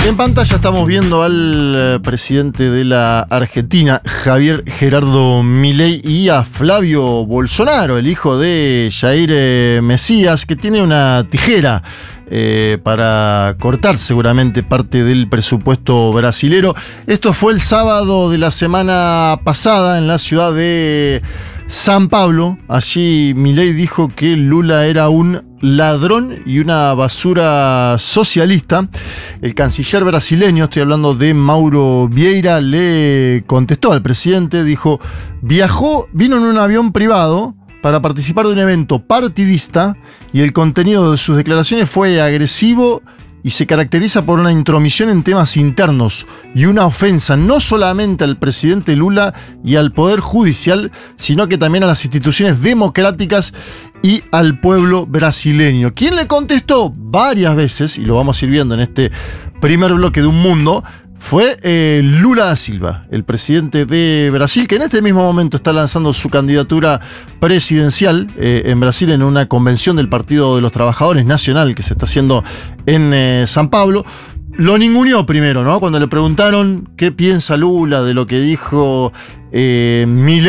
En pantalla estamos viendo al presidente de la Argentina, Javier Gerardo Milei, y a Flavio Bolsonaro, el hijo de Jair Mesías, que tiene una tijera para cortar seguramente parte del presupuesto brasilero. Esto fue el sábado de la semana pasada en la ciudad de San Pablo. Allí Milei dijo que Lula era un ladrón y una basura socialista. El canciller brasileño, estoy hablando de Mauro Vieira, le contestó al presidente, dijo: vino en un avión privado para participar de un evento partidista y el contenido de sus declaraciones fue agresivo y se caracteriza por una intromisión en temas internos y una ofensa no solamente al presidente Lula y al Poder Judicial, sino que también a las instituciones democráticas y al pueblo brasileño. ¿Quién le contestó varias veces, y lo vamos a ir viendo en este primer bloque de Un Mundo? Fue Lula da Silva, el presidente de Brasil, que en este mismo momento está lanzando su candidatura presidencial en Brasil, en una convención del Partido de los Trabajadores Nacional que se está haciendo en San Pablo. Lo ninguneó primero, ¿no? Cuando le preguntaron qué piensa Lula de lo que dijo Milei.